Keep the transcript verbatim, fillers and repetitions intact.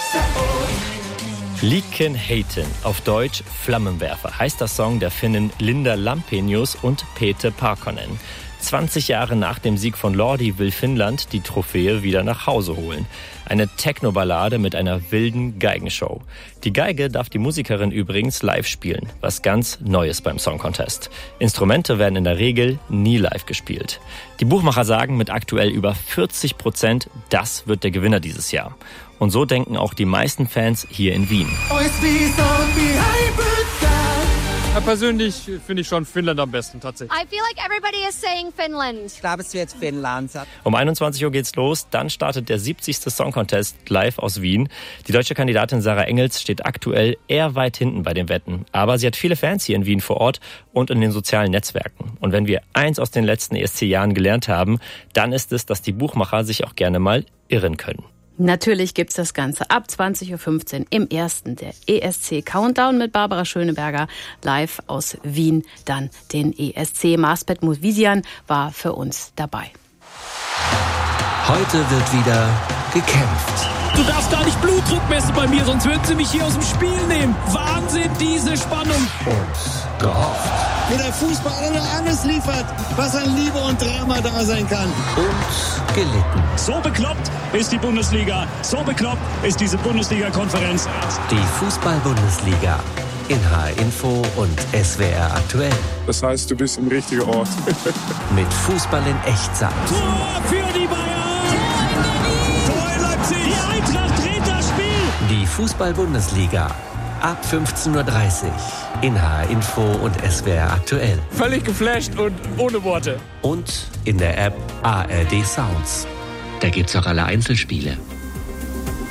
Liiken Heiten, auf Deutsch Flammenwerfer, heißt der Song der Finnen Linda Lampenius und Pete Parkkonen. zwanzig Jahre nach dem Sieg von Lordi will Finnland die Trophäe wieder nach Hause holen. Eine Techno-Ballade mit einer wilden Geigenshow. Die Geige darf die Musikerin übrigens live spielen, was ganz Neues beim Song Contest. Instrumente werden in der Regel nie live gespielt. Die Buchmacher sagen mit aktuell über vierzig Prozent, das wird der Gewinner dieses Jahr. Und so denken auch die meisten Fans hier in Wien. Ja, persönlich finde ich schon Finnland am besten, tatsächlich. I feel like everybody is saying Finland. Ich glaube, es wird Finnland. Um einundzwanzig Uhr geht's los, dann startet der siebzigste Song Contest live aus Wien. Die deutsche Kandidatin Sarah Engels steht aktuell eher weit hinten bei den Wetten. Aber sie hat viele Fans hier in Wien vor Ort und in den sozialen Netzwerken. Und wenn wir eins aus den letzten E S C-Jahren gelernt haben, dann ist es, dass die Buchmacher sich auch gerne mal irren können. Natürlich gibt's das Ganze ab zwanzig Uhr fünfzehn im ersten der E S C-Countdown mit Barbara Schöneberger live aus Wien. Dann den E S C. Marsbet Movisian war für uns dabei. Heute wird wieder gekämpft. Du darfst gar nicht Blutdruck messen bei mir, sonst würden sie mich hier aus dem Spiel nehmen. Wahnsinn, diese Spannung. Und gehofft. Wo der Fußball alles liefert, was an Liebe und Drama da sein kann. Und gelitten. So bekloppt ist die Bundesliga. So bekloppt ist diese Bundesliga-Konferenz. Die Fußball-Bundesliga in H R-Info und S W R aktuell. Das heißt, du bist im richtigen Ort. Mit Fußball in Echtzeit. Tor für die Bayern! Tor in Leipzig! Die Eintracht dreht das Spiel! Die Fußball-Bundesliga ab fünfzehn Uhr dreißig in H R-Info und S W R aktuell. Völlig geflasht und ohne Worte. Und in der App A R D Sounds. Da gibt's auch alle Einzelspiele.